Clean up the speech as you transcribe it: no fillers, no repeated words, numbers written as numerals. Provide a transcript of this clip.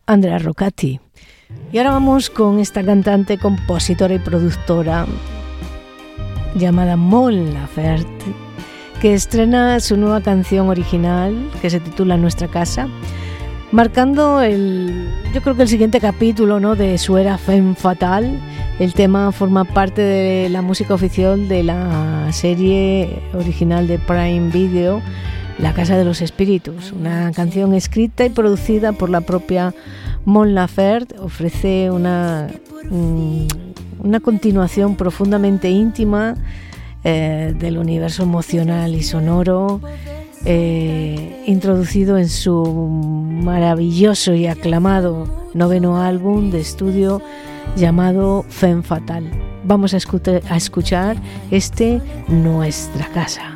Andrea Roccati. Y ahora vamos con esta cantante, compositora y productora llamada Mon Laferte, que estrena su nueva canción original que se titula Nuestra Casa, marcando yo creo que el siguiente capítulo, ¿no?, de su era femme fatale. El tema forma parte de la música oficial de la serie original de Prime Video, La Casa de los Espíritus, una canción escrita y producida por la propia Mon Laferte. Ofrece una continuación profundamente íntima del universo emocional y sonoro introducido en su maravilloso y aclamado 9º álbum de estudio llamado Femme Fatale. Vamos a escuchar Nuestra Casa.